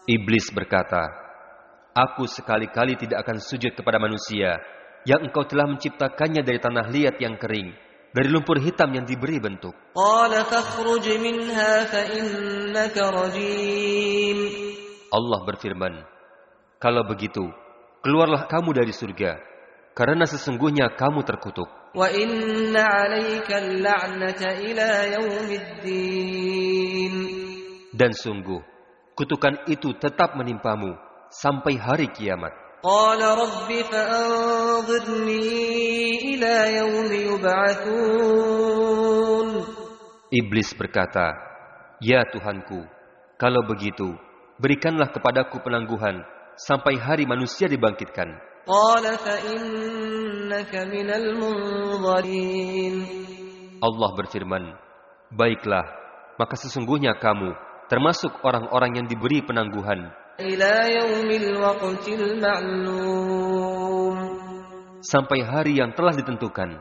Iblis berkata, "Aku sekali-kali tidak akan sujud kepada manusia yang engkau telah menciptakannya dari tanah liat yang kering, dari lumpur hitam yang diberi bentuk." Allah berfirman, "Kalau begitu, keluarlah kamu dari surga, karena sesungguhnya kamu terkutuk. Dan sungguh, kutukan itu tetap menimpamu sampai hari kiamat." Iblis berkata, "Ya Tuhanku, kalau begitu, berikanlah kepadaku penangguhan sampai hari manusia dibangkitkan." Allah berfirman, "Baiklah, maka sesungguhnya kamu termasuk orang-orang yang diberi penangguhan sampai hari yang telah ditentukan."